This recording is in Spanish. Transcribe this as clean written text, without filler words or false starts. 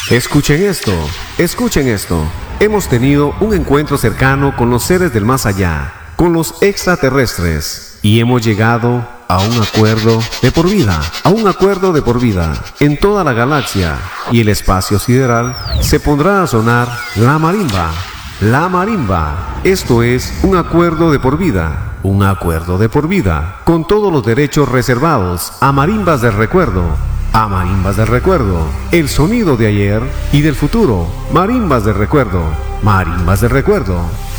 Escuchen esto. Hemos tenido un encuentro cercano con los seres del más allá, con los extraterrestres, y hemos llegado a un acuerdo de por vida, en toda la galaxia, y el espacio sideral se pondrá a sonar la marimba. La marimba. Esto es un acuerdo de por vida, con todos los derechos reservados a marimbas del recuerdo. A marimbas del recuerdo, el sonido de ayer y del futuro. Marimbas del recuerdo,